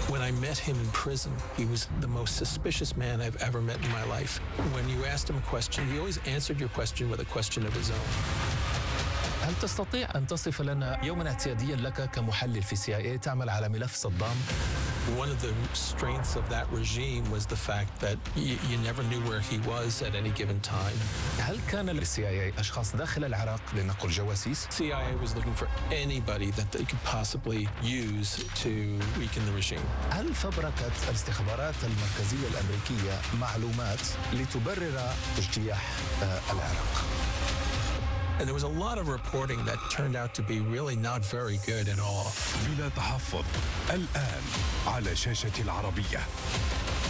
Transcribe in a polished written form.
When I met him in prison, he was the most suspicious man I've ever met in my life. When you asked him a question, he always answered your question with a question of his own. هل تستطيع أن تصف لنا يوما اعتياديا لك كمحلل في CIA تعمل على ملف صدام؟ One of the strengths of that regime was the fact that you never knew where he was at any given time. هل كان للCIA أشخاص داخل العراق لنقل جواسيس؟ CIA was looking for anybody that they could possibly use to weaken the regime. هل فبركت الاستخبارات المركزية الأمريكية معلومات لتبرر اجتياح العراق؟ And there was a lot of reporting that turned out to be really not very good at all. بلا تحفظ الآن على شاشة العربية.